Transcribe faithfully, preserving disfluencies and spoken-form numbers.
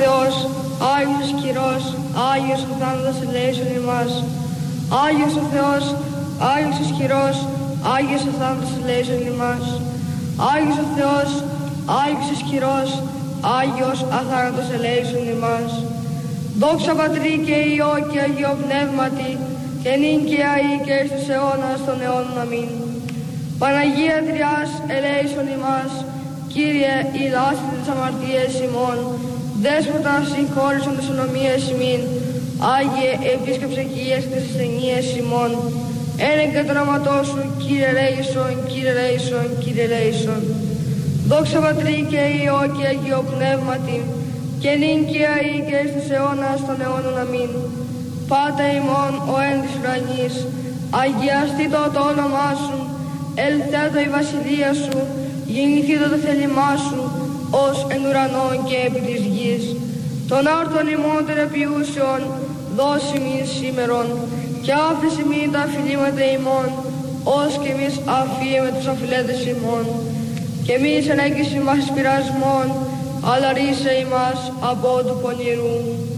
Θεός, Άγιος Κυρός, Άγιος ο θάνατος ελέησον ημάς. Άγιος ο Θεός, Άγιος ισχυρός, Άγιος ο θάνατος ελέησον ημάς. Άγιος ο Θεός, Άγιος ισχυρός, Άγιος αθάνατος ελέησον ημάς. Δόξα Πατρί και Υιό και Αγίο Πνεύματι, και νυν και αεί και εις τους αιώνας των αιώνων. Αμήν. Παναγία Τριάς ελέησον ημάς, Κύριε ηλάστη τις αμαρτίες ημών, Δέσποτα συγχώρησον τις ονομίες ημίν, Άγιε επίσκεψε οικίες και τις ασθενείες ημών, ένεγγε το όνοματό σου, Κύριε ελέησον, Κύριε ελέησον, Κύριε ελέησον. Δόξα Πατρί και Υιό και Αγίο Πνεύματι, και νυν και αεί και εις τους αιώνας των αιώνων. Αμήν. Πάτερ ημών ο εν της ουρανής, αγιαστήτω το όνομά σου, ελθέτω η βασιλεία σου, γεννηθήτω το θέλημά σου, ως εν ουρανό και επί της γης. Τον άρτον ημών των επιούσεων, δώσει μην σήμερον, και άφησε μην τα αφιλήματα ημών, ως και εμείς αφίεμε τους αφιλέτες ημών. Και μη ανέγγιση μας πειρασμών, αλλά ρίσε ημάς από του πονηρού.